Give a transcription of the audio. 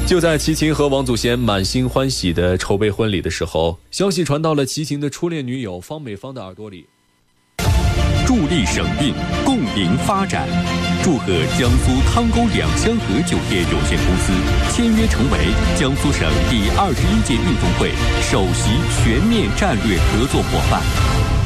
就在齐秦和王祖贤满心欢喜地筹备婚礼的时候，消息传到了齐秦的初恋女友方美芳的耳朵里。 助力省运，共赢发展。祝贺江苏汤沟两香河酒店有限公司签约成为江苏省第21届运动会首席全面战略合作伙伴。